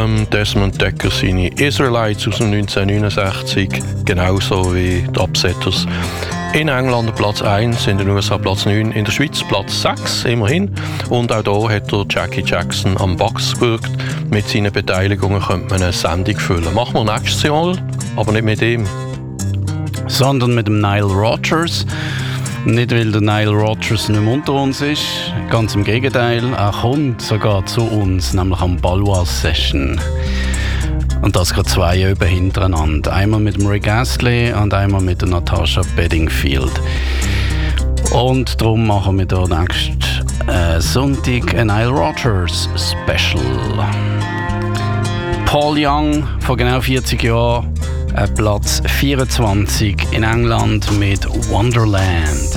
Desmond Dekker seine Israelites aus dem 1969, genauso wie die Upsetters. In England Platz 1, in den USA Platz 9, in der Schweiz Platz 6, immerhin. Und auch hier hat der Jackie Jackson am Box gewirkt. Mit seinen Beteiligungen könnte man eine Sendung füllen. Machen wir nächstes Jahr, aber nicht mit ihm. Sondern mit dem Nile Rodgers. Nicht, weil der Nile Rodgers nicht mehr unter uns ist, ganz im Gegenteil, er kommt sogar zu uns, nämlich am Ballois Session. Und das gerade 2 Jahre hintereinander. Einmal mit dem Rick Astley und einmal mit der Natasha Bedingfield. Und darum machen wir hier nächsten Sonntag ein Nile Rodgers Special. Paul Young, vor genau 40 Jahren, Platz 24 in England mit Wonderland.